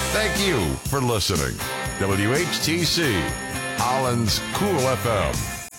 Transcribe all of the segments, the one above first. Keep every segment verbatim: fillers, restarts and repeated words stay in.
Thank you for listening. W H T C, Holland's Cool F M.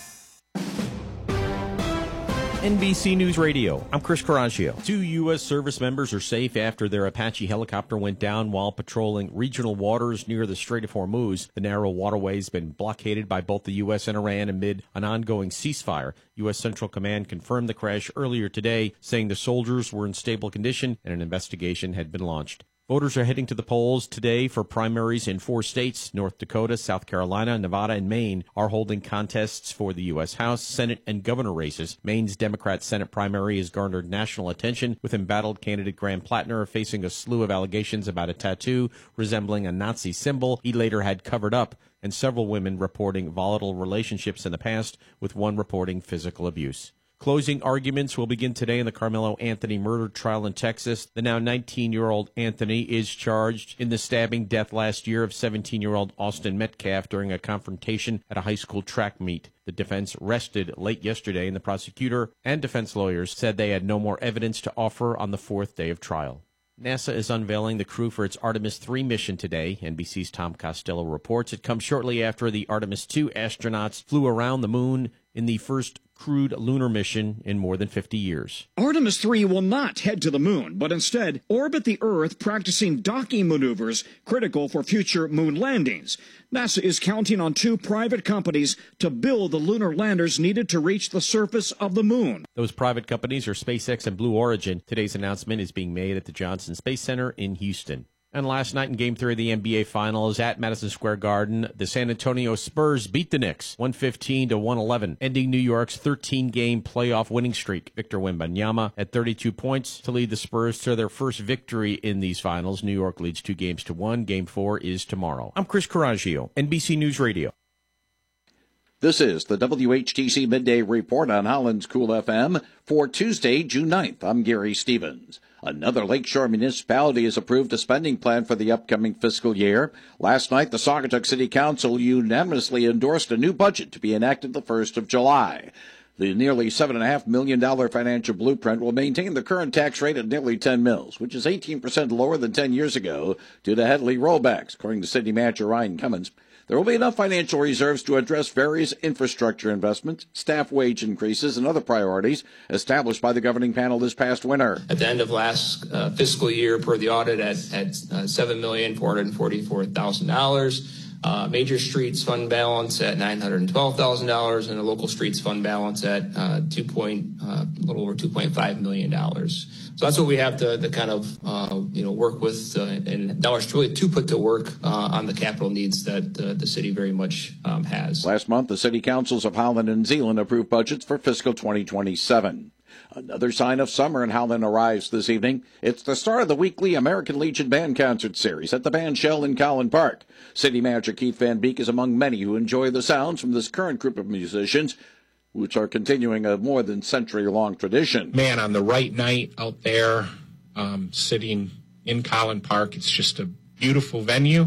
N B C News Radio, I'm Chris Coraggio. Two U S service members are safe after their Apache helicopter went down while patrolling regional waters near the Strait of Hormuz. The narrow waterway has been blockaded by both the U S and Iran amid an ongoing ceasefire. U S Central Command confirmed the crash earlier today, saying the soldiers were in stable condition and an investigation had been launched. Voters are heading to the polls today for primaries in four states. North Dakota, South Carolina, Nevada, and Maine are holding contests for the U S House, Senate, and governor races. Maine's Democrat Senate primary has garnered national attention, with embattled candidate Graham Plattner facing a slew of allegations about a tattoo resembling a Nazi symbol he later had covered up, and several women reporting volatile relationships in the past, with one reporting physical abuse. Closing arguments will begin today in the Carmelo Anthony murder trial in Texas. The now nineteen-year-old Anthony is charged in the stabbing death last year of seventeen-year-old Austin Metcalf during a confrontation at a high school track meet. The defense rested late yesterday, and the prosecutor and defense lawyers said they had no more evidence to offer on the fourth day of trial. NASA is unveiling the crew for its Artemis three mission today. N B C's Tom Costello reports it comes shortly after the Artemis two astronauts flew around the moon in the first crewed lunar mission in more than fifty years. Artemis three will not head to the moon, but instead orbit the Earth, practicing docking maneuvers critical for future moon landings. NASA is counting on two private companies to build the lunar landers needed to reach the surface of the moon. Those private companies are SpaceX and Blue Origin. Today's announcement is being made at the Johnson Space Center in Houston. And last night in Game three of the N B A Finals at Madison Square Garden, the San Antonio Spurs beat the Knicks one fifteen to one eleven, ending New York's thirteen-game playoff winning streak. Victor Wembanyama had thirty-two points to lead the Spurs to their first victory in these finals. New York leads two games to one. Game four is tomorrow. I'm Chris Coraggio, N B C News Radio. This is the W H T C Midday Report on Holland's Cool F M for Tuesday, June ninth. I'm Gary Stevens. Another Lakeshore municipality has approved a spending plan for the upcoming fiscal year. Last night, the Saugatuck City Council unanimously endorsed a new budget to be enacted the first of July. The nearly seven point five million dollars financial blueprint will maintain the current tax rate at nearly ten mils, which is eighteen percent lower than ten years ago due to Headley rollbacks, according to City Manager Ryan Cummins. There will be enough financial reserves to address various infrastructure investments, staff wage increases, and other priorities established by the governing panel this past winter. At the end of last uh, fiscal year, per the audit, at, at uh, seven million four hundred forty-four thousand dollars. Uh, major streets fund balance at nine hundred twelve thousand dollars, and a local streets fund balance at uh, two point, uh, a little over two point five million dollars. So that's what we have to, to kind of, uh, you know, work with, uh, and dollars really to put to work uh, on the capital needs that uh, the city very much um, has. Last month, the city councils of Holland and Zeeland approved budgets for fiscal twenty twenty-seven. Another sign of summer in Howland arrives this evening. It's the start of the weekly American Legion Band Concert Series at the Band Shell in Collin Park. City Manager Keith Van Beek is among many who enjoy the sounds from this current group of musicians, which are continuing a more than century-long tradition. Man, on the right night out there, um, sitting in Collin Park, it's just a beautiful venue.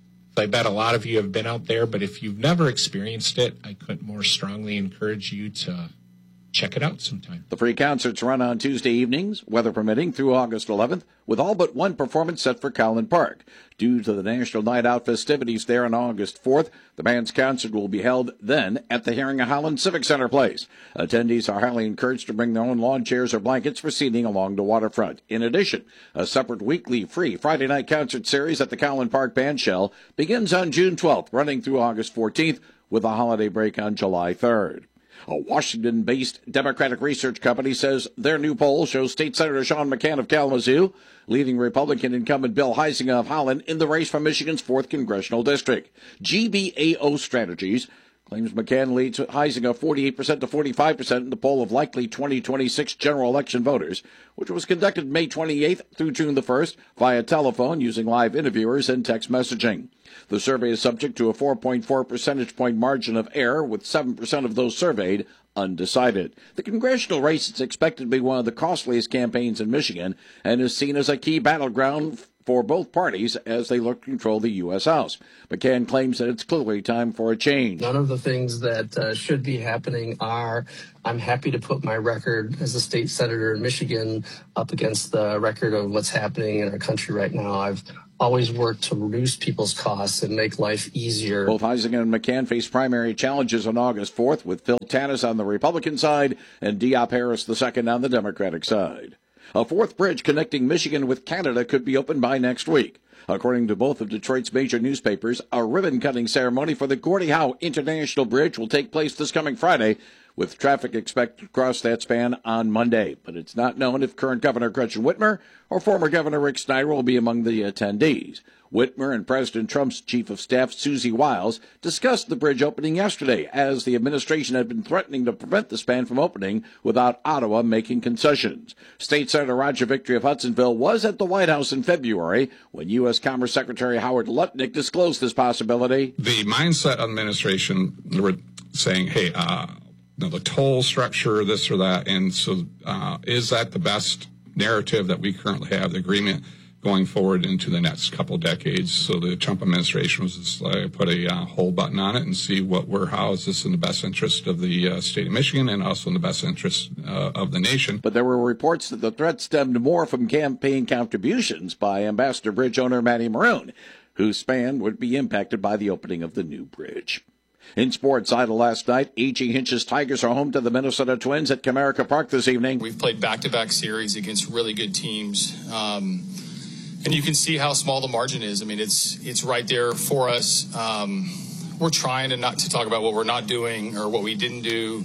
I bet a lot of you have been out there, but if you've never experienced it, I couldn't more strongly encourage you to check it out sometime. The free concerts run on Tuesday evenings, weather permitting, through August eleventh, with all but one performance set for Collin Park. Due to the National Night Out festivities there on August fourth, the band's concert will be held then at the Herring of Holland Civic Center Place. Attendees are highly encouraged to bring their own lawn chairs or blankets for seating along the waterfront. In addition, a separate weekly free Friday night concert series at the Collin Park Band Shell begins on June twelfth, running through August fourteenth, with a holiday break on July third. A Washington-based Democratic research company says their new poll shows State Senator Sean McCann of Kalamazoo leading Republican incumbent Bill Huizenga of Holland in the race for Michigan's fourth congressional district. G B A O Strategies claims McCann leads Huizenga forty-eight percent to forty-five percent in the poll of likely twenty twenty-six general election voters, which was conducted May twenty-eighth through June the first via telephone using live interviewers and text messaging. The survey is subject to a four point four percentage point margin of error, with seven percent of those surveyed undecided. The congressional race is expected to be one of the costliest campaigns in Michigan and is seen as a key battleground for both parties as they look to control the U S House. McCann claims that it's clearly time for a change. None of the things that uh, should be happening are, I'm happy to put my record as a state senator in Michigan up against the record of what's happening in our country right now. I've always work to reduce people's costs and make life easier. Both Huizenga and McCann face primary challenges on August fourth, with Phil Tanis on the Republican side and Diop Harris the second on the Democratic side. A fourth bridge connecting Michigan with Canada could be opened by next week. According to both of Detroit's major newspapers, a ribbon-cutting ceremony for the Gordie Howe International Bridge will take place this coming Friday, with traffic expected to cross that span on Monday. But it's not known if current Governor Gretchen Whitmer or former Governor Rick Snyder will be among the attendees. Whitmer and President Trump's chief of staff, Susie Wiles, discussed the bridge opening yesterday, as the administration had been threatening to prevent the span from opening without Ottawa making concessions. State Senator Roger Victory of Hudsonville was at the White House in February when U S. Commerce Secretary Howard Lutnick disclosed this possibility. The mindset of the administration, they were saying, hey, uh, you know, the toll structure, this or that, and so uh, is that the best narrative that we currently have, the agreement going forward into the next couple of decades? So the Trump administration was just like, put a uh, hold button on it and see what we're, how is this in the best interest of the uh, state of Michigan and also in the best interest uh, of the nation. But there were reports that the threat stemmed more from campaign contributions by Ambassador Bridge owner Matty Maroon, whose span would be impacted by the opening of the new bridge. In sports, idle last night, A J Hinch's Tigers are home to the Minnesota Twins at Comerica Park this evening. We've played back-to-back series against really good teams. Um, And you can see how small the margin is. I mean, it's it's right there for us. Um, we're trying to not to talk about what we're not doing or what we didn't do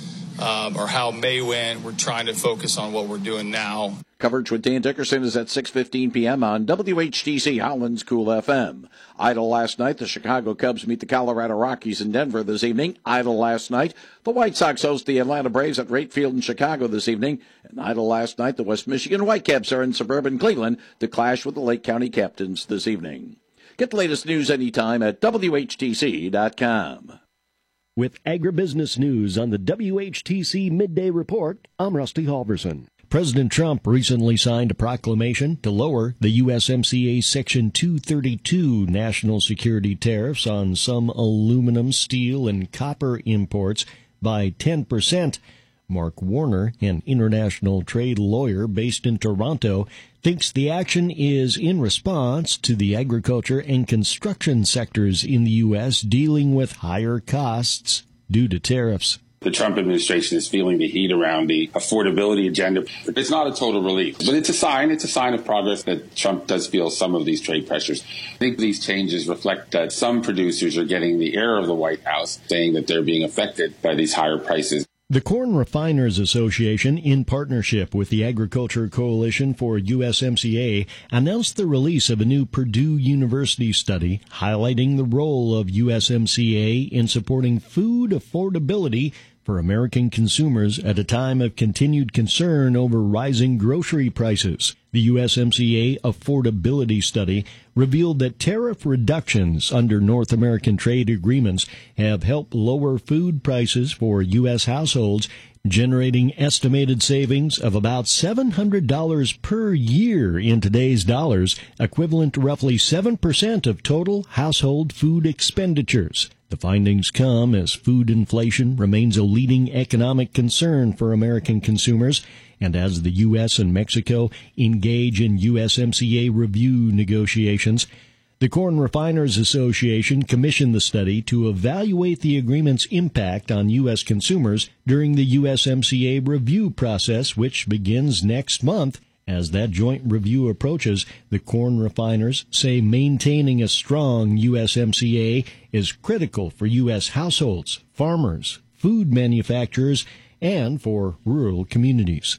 um, or how May went. We're trying to focus on what we're doing now. Coverage with Dan Dickerson is at six fifteen p.m. on W H T C Holland's Cool F M. Idle last night, the Chicago Cubs meet the Colorado Rockies in Denver this evening. Idle last night, the White Sox host the Atlanta Braves at Rate Field in Chicago this evening. And idle last night, the West Michigan Whitecaps are in suburban Cleveland to clash with the Lake County Captains this evening. Get the latest news anytime at W H T C dot com. With agribusiness news on the W H T C Midday Report, I'm Rusty Halverson. President Trump recently signed a proclamation to lower the U S M C A Section two thirty-two national security tariffs on some aluminum, steel, and copper imports by ten percent. Mark Warner, an international trade lawyer based in Toronto, thinks the action is in response to the agriculture and construction sectors in the U S dealing with higher costs due to tariffs. The Trump administration is feeling the heat around the affordability agenda. It's not a total relief, but it's a sign. It's a sign of progress that Trump does feel some of these trade pressures. I think these changes reflect that some producers are getting the air of the White House, saying that they're being affected by these higher prices. The Corn Refiners Association, in partnership with the Agriculture Coalition for U S M C A, announced the release of a new Purdue University study highlighting the role of U S M C A in supporting food affordability for American consumers at a time of continued concern over rising grocery prices. The U S M C A Affordability Study revealed that tariff reductions under North American trade agreements have helped lower food prices for U S households, generating estimated savings of about seven hundred dollars per year in today's dollars, equivalent to roughly seven percent of total household food expenditures. The findings come as food inflation remains a leading economic concern for American consumers, and as the U S and Mexico engage in U S M C A review negotiations. The Corn Refiners Association commissioned the study to evaluate the agreement's impact on U S consumers during the U S M C A review process, which begins next month. As that joint review approaches, the corn refiners say maintaining a strong U S M C A is critical for U S households, farmers, food manufacturers, and for rural communities.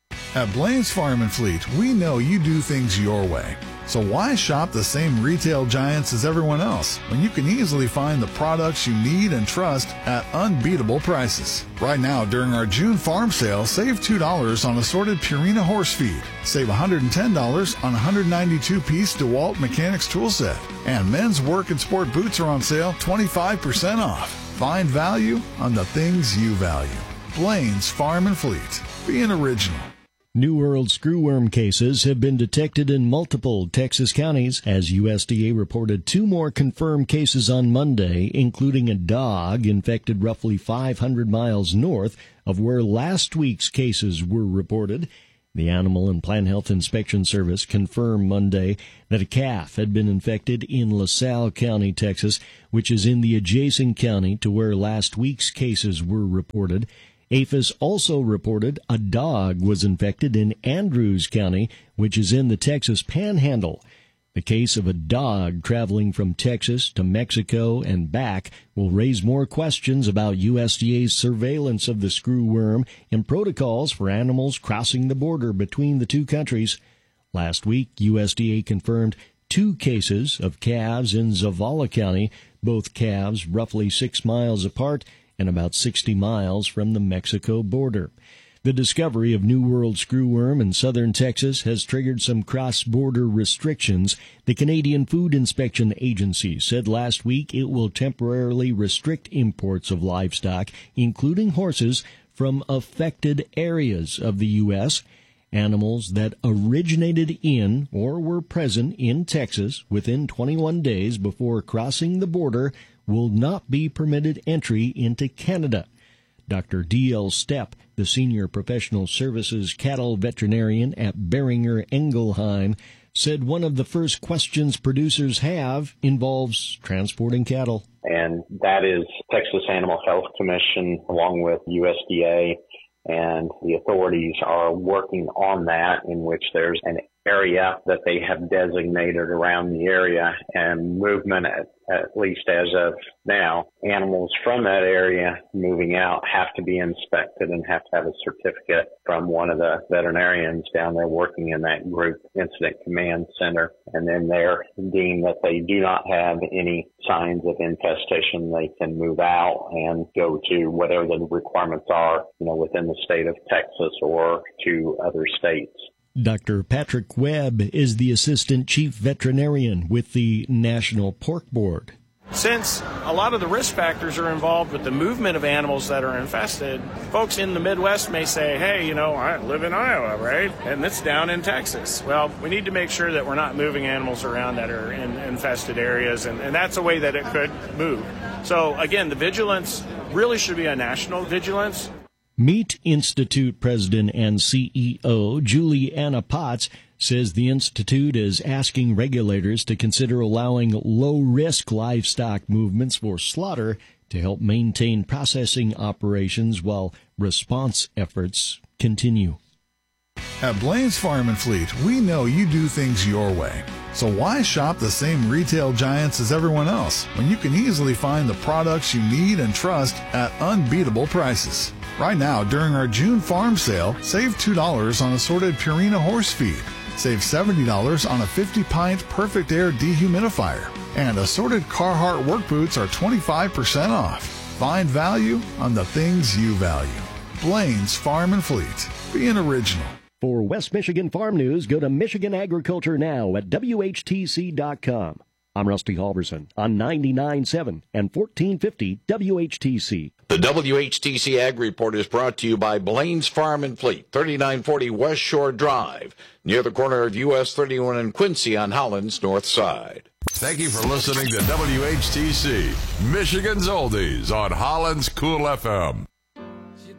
At Blaine's Farm and Fleet, we know you do things your way. So why shop the same retail giants as everyone else when you can easily find the products you need and trust at unbeatable prices? Right now, during our June farm sale, save two dollars on assorted Purina horse feed. Save one hundred ten dollars on one hundred ninety-two piece DeWalt Mechanics tool set. And men's work and sport boots are on sale twenty-five percent off. Find value on the things you value. Blaine's Farm and Fleet. Be an original. New World screwworm cases have been detected in multiple Texas counties as U S D A reported two more confirmed cases on Monday, including a dog infected roughly five hundred miles north of where last week's cases were reported. The Animal and Plant Health Inspection Service confirmed Monday that a calf had been infected in LaSalle County, Texas, which is in the adjacent county to where last week's cases were reported. APHIS also reported a dog was infected in Andrews County, which is in the Texas Panhandle. The case of a dog traveling from Texas to Mexico and back will raise more questions about U S D A's surveillance of the screwworm and protocols for animals crossing the border between the two countries. Last week, U S D A confirmed two cases of calves in Zavala County, both calves roughly six miles apart and about sixty miles from the Mexico border. The discovery of New World screwworm in southern Texas has triggered some cross-border restrictions. The Canadian Food Inspection Agency said last week it will temporarily restrict imports of livestock, including horses, from affected areas of the U S. Animals that originated in or were present in Texas within twenty-one days before crossing the border will not be permitted entry into Canada. Doctor D L Stepp, the Senior Professional Services Cattle Veterinarian at Beringer Engelheim, said one of the first questions producers have involves transporting cattle. And that is Texas Animal Health Commission, along with U S D A, and the authorities are working on that, in which there's an area that they have designated around the area, and movement, at, at least as of now, animals from that area moving out have to be inspected and have to have a certificate from one of the veterinarians down there working in that group incident command center. And then they're deemed that they do not have any signs of infestation, they can move out and go to whatever the requirements are, you know, within the state of Texas or to other states. Doctor Patrick Webb is the Assistant Chief Veterinarian with the National Pork Board. Since a lot of the risk factors are involved with the movement of animals that are infested, folks in the Midwest may say, hey, you know, I live in Iowa, right? And it's down in Texas. Well, we need to make sure that we're not moving animals around that are in infested areas, and, and that's a way that it could move. So, again, the vigilance really should be a national vigilance. Meat Institute President and C E O Juliana Potts says the Institute is asking regulators to consider allowing low-risk livestock movements for slaughter to help maintain processing operations while response efforts continue. At Blaine's Farm and Fleet, we know you do things your way. So why shop the same retail giants as everyone else when you can easily find the products you need and trust at unbeatable prices? Right now, during our June farm sale, save two dollars on assorted Purina horse feed. Save seventy dollars on a fifty pint Perfect Air dehumidifier. And assorted Carhartt work boots are twenty-five percent off. Find value on the things you value. Blaine's Farm and Fleet. Being original. For West Michigan Farm News, go to Michigan Agriculture Now at W H T C dot com. I'm Rusty Halverson on ninety-nine point seven and fourteen fifty W H T C. The W H T C Ag Report is brought to you by Blaine's Farm and Fleet, thirty-nine forty West Shore Drive, near the corner of U S thirty-one and Quincy on Holland's north side. Thank you for listening to W H T C, Michigan's Oldies on Holland's Cool F M.